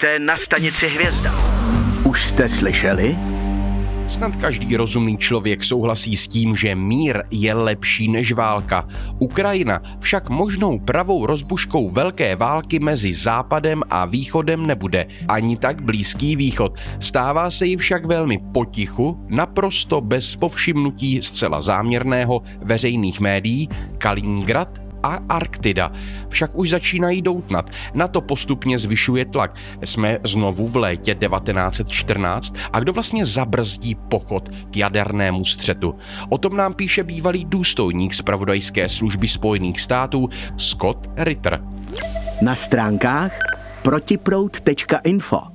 Vítejte na stanici Hvězda. Už jste slyšeli? Snad každý rozumný člověk souhlasí s tím, že mír je lepší než válka. Ukrajina však možnou pravou rozbuškou velké války mezi Západem a Východem nebude. Ani tak Blízký východ. Stává se jí však velmi potichu, naprosto bez povšimnutí zcela záměrného veřejných médií, Kaliningrad a Arktida však už začínají doutnat. Na to postupně zvyšuje tlak. Jsme znovu v létě 1914 a kdo vlastně zabrzdí pochod k jadernému střetu? O tom nám píše bývalý důstojník zpravodajské služby Spojených států Scott Ritter. Na stránkách protiproud.info